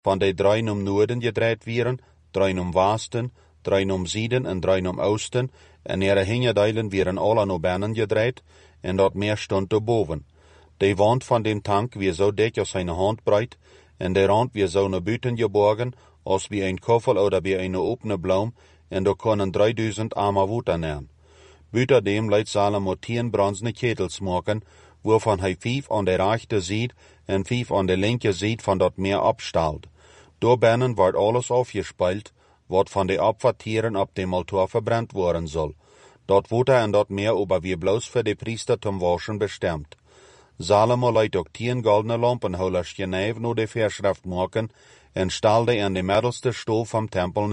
van die drain om noorden gedraaid wieren, drain om waasten, drain om ziiden en drain om oosten, en ihre hingedeilen wieren al aan binnen gedraaid, en dat meer stond erboven. De wand van den tank weer zo dik als een handbreed, en de rand weer zo naar buiten gebogen, als wie een koffel oder wie een opene bloem, en daar konden 3000 armer water nemen. Buitendem liet Salomo 10 bronzene ketels maken, waarvan hij 5 aan de rechterzijde en 5 aan de linkerzijde van dat meer opstelde. Daarbinnen wordt alles afgespeeld, wat van de opwartieren op de altaar verbrand worden zal. Dat water en dat meer over weer bloos voor de priester ten waschen bestemd. Salomo liet ook 10 goldene lampenhouders geneven naar de verschrift maken, en stelde aan de middelste stoel van tempel